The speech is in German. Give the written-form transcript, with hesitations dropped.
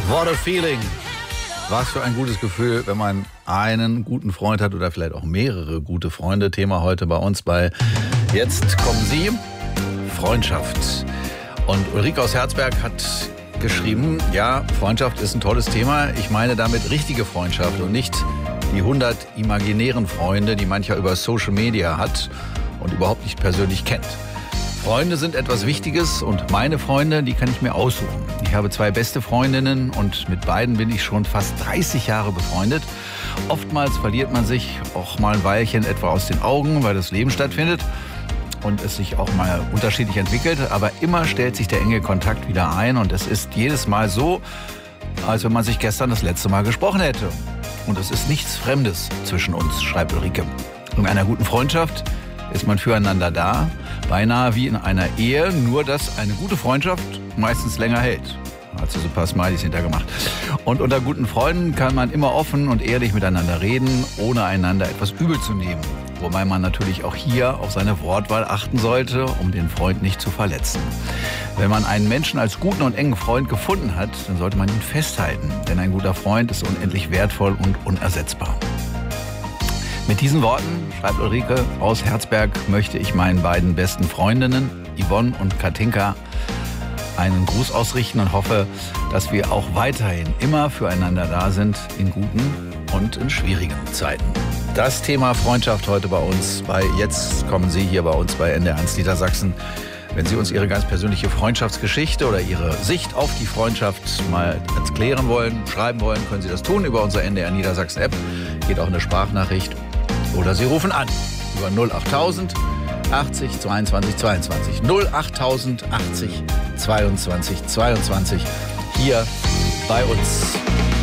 What a feeling. Was für ein gutes Gefühl, wenn man einen guten Freund hat oder vielleicht auch mehrere gute Freunde. Thema heute bei uns bei Jetzt kommen Sie, Freundschaft. Und Ulrike aus Herzberg hat geschrieben, ja, Freundschaft ist ein tolles Thema. Ich meine damit richtige Freundschaft und nicht die 100 imaginären Freunde, die mancher über Social Media hat und überhaupt nicht persönlich kennt. Freunde sind etwas Wichtiges und meine Freunde, die kann ich mir aussuchen. Ich habe 2 beste Freundinnen und mit beiden bin ich schon fast 30 Jahre befreundet. Oftmals verliert man sich auch mal ein Weilchen etwa aus den Augen, weil das Leben stattfindet und es sich auch mal unterschiedlich entwickelt. Aber immer stellt sich der enge Kontakt wieder ein und es ist jedes Mal so, als wenn man sich gestern das letzte Mal gesprochen hätte. Und es ist nichts Fremdes zwischen uns, schreibt Ulrike. In einer guten Freundschaft ist man füreinander da, beinahe wie in einer Ehe, nur dass eine gute Freundschaft meistens länger hält. Hat sie so ein paar Smileys hintergemacht. Und unter guten Freunden kann man immer offen und ehrlich miteinander reden, ohne einander etwas übel zu nehmen. Wobei man natürlich auch hier auf seine Wortwahl achten sollte, um den Freund nicht zu verletzen. Wenn man einen Menschen als guten und engen Freund gefunden hat, dann sollte man ihn festhalten. Denn ein guter Freund ist unendlich wertvoll und unersetzbar. Mit diesen Worten, schreibt Ulrike aus Herzberg, möchte ich meinen beiden besten Freundinnen, Yvonne und Katinka, einen Gruß ausrichten und hoffe, dass wir auch weiterhin immer füreinander da sind, in guten und in schwierigen Zeiten. Das Thema Freundschaft heute bei uns bei Jetzt kommen Sie hier bei uns bei NDR1 Niedersachsen. Wenn Sie uns Ihre ganz persönliche Freundschaftsgeschichte oder Ihre Sicht auf die Freundschaft mal erklären wollen, schreiben wollen, können Sie das tun über unsere NDR Niedersachsen App. Geht auch eine Sprachnachricht. Oder Sie rufen an über 08000 80 22 22. 08000 80 22 22 hier bei uns.